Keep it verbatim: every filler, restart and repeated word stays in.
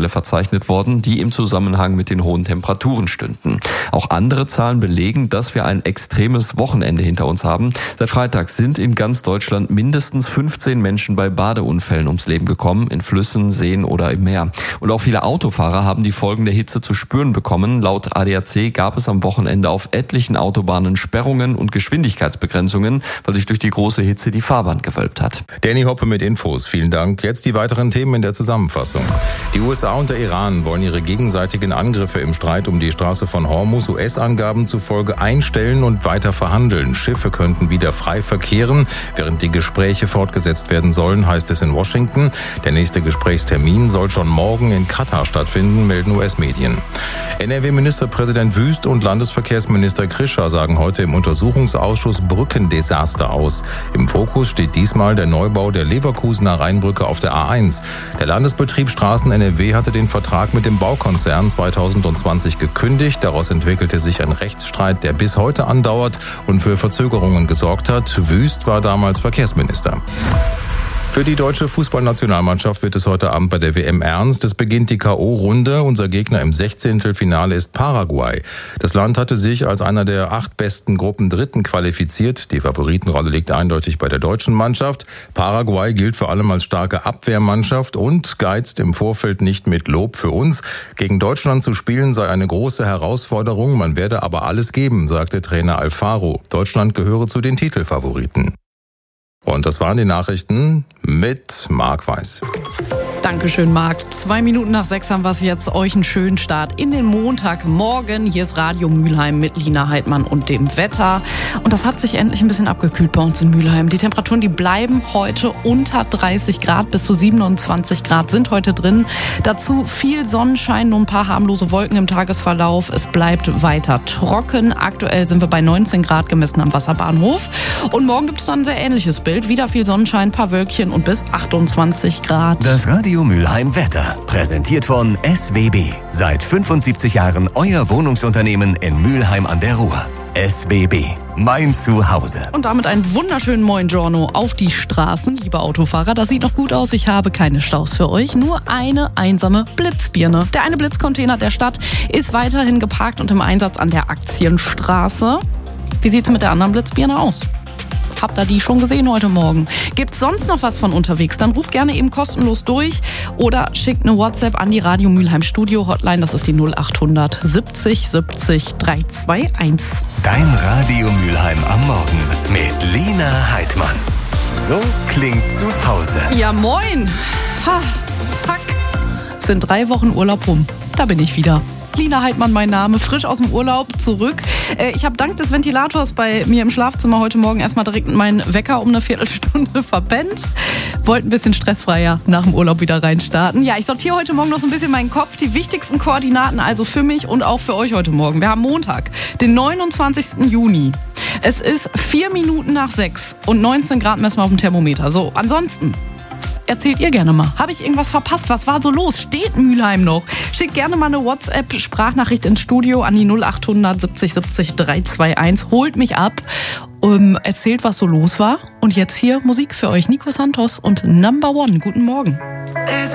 Todesfälle verzeichnet worden, die im Zusammenhang mit den hohen Temperaturen stünden. Auch andere Zahlen belegen, dass wir ein extremes Wochenende hinter uns haben. Seit Freitag sind in ganz Deutschland mindestens fünfzehn Menschen bei Badeunfällen ums Leben gekommen, in Flüssen, Seen oder im Meer. Und auch viele Autofahrer haben die Folgen der Hitze zu spüren bekommen. Laut A D A C gab es am Wochenende auf etlichen Autobahnen Sperrungen und Geschwindigkeitsbegrenzungen, weil sich durch die große Hitze die Fahrbahn gewölbt hat. Danny Hoppe mit Infos. Vielen Dank. Jetzt die weiteren Themen in der Zusammenfassung. Die U S A und der Iran wollen ihre gegenseitigen Angriffe im Streit um die Straße von Hormuz U S-Angaben zufolge einstellen und weiter verhandeln. Schiffe könnten wieder frei verkehren, während die Gespräche fortgesetzt werden sollen, heißt es in Washington. Der nächste Gesprächstermin soll schon morgen in Katar stattfinden, melden U S-Medien. N R W-Ministerpräsident Wüst und Landesverkehrsminister Krischer sagen heute im Untersuchungsausschuss Brückendesaster aus. Im Fokus steht diesmal der Neubau der Leverkusener Rheinbrücke auf der A eins. Der Landesbetrieb Straßen N R W hatte den Vertrag mit dem Baukonzern zweitausendzwanzig gekündigt. Daraus entwickelte sich ein Rechtsstreit, der bis heute andauert und für Verzögerungen gesorgt hat. Wüst war damals Verkehrsminister. Für die deutsche Fußballnationalmannschaft wird es heute Abend bei der W M ernst. Es beginnt die K O-Runde. Unser Gegner im Sechzehntelfinale ist Paraguay. Das Land hatte sich als einer der acht besten Gruppendritten qualifiziert. Die Favoritenrolle liegt eindeutig bei der deutschen Mannschaft. Paraguay gilt vor allem als starke Abwehrmannschaft und geizt im Vorfeld nicht mit Lob für uns. Gegen Deutschland zu spielen sei eine große Herausforderung. Man werde aber alles geben, sagte Trainer Alfaro. Deutschland gehöre zu den Titelfavoriten. Und das waren die Nachrichten mit Marc Weiß. Dankeschön, Marc. Zwei Minuten nach sechs haben wir es jetzt. Euch einen schönen Start in den Montagmorgen. Hier ist Radio Mülheim mit Lina Heidmann und dem Wetter. Und das hat sich endlich ein bisschen abgekühlt bei uns in Mülheim. Die Temperaturen, die bleiben heute unter dreißig Grad. Bis zu siebenundzwanzig Grad sind heute drin. Dazu viel Sonnenschein, nur ein paar harmlose Wolken im Tagesverlauf. Es bleibt weiter trocken. Aktuell sind wir bei neunzehn Grad gemessen am Wasserbahnhof. Und morgen gibt es dann ein sehr ähnliches Bild. Wieder viel Sonnenschein, ein paar Wölkchen und bis achtundzwanzig Grad. Das Radio Mülheim Wetter, präsentiert von S W B. Seit fünfundsiebzig Jahren euer Wohnungsunternehmen in Mülheim an der Ruhr. S W B, mein Zuhause. Und damit einen wunderschönen Moin Giorno auf die Straßen, liebe Autofahrer. Das sieht noch gut aus, ich habe keine Staus für euch, nur eine einsame Blitzbirne. Der eine Blitzcontainer der Stadt ist weiterhin geparkt und im Einsatz an der Aktienstraße. Wie sieht es mit der anderen Blitzbirne aus? Habt ihr die schon gesehen heute Morgen? Gibt's sonst noch was von unterwegs? Dann ruft gerne eben kostenlos durch oder schickt eine WhatsApp an die Radio Mülheim Studio Hotline. Das ist die null achthundert siebzig siebzig dreihunderteinundzwanzig. Dein Radio Mülheim am Morgen mit Lina Heidmann. So klingt zu Hause. Ja, moin. Ha, zack. Es sind drei Wochen Urlaub rum. Da bin ich wieder. Lina Heidmann, mein Name, frisch aus dem Urlaub zurück. Ich habe dank des Ventilators bei mir im Schlafzimmer heute Morgen erstmal direkt meinen Wecker um eine Viertelstunde verpennt. Wollte ein bisschen stressfreier nach dem Urlaub wieder reinstarten. Ja, ich sortiere heute Morgen noch so ein bisschen meinen Kopf. Die wichtigsten Koordinaten also für mich und auch für euch heute Morgen. Wir haben Montag, den neunundzwanzigsten Juni. Es ist vier Minuten nach sechs und neunzehn Grad messen wir auf dem Thermometer. So, ansonsten erzählt ihr gerne mal. Habe ich irgendwas verpasst? Was war so los? Steht Mülheim noch? Schickt gerne mal eine WhatsApp-Sprachnachricht ins Studio an die null achthundert siebzig siebzig dreihunderteinundzwanzig. Holt mich ab, um, erzählt, was so los war. Und jetzt hier Musik für euch. Nico Santos und Number One. Guten Morgen.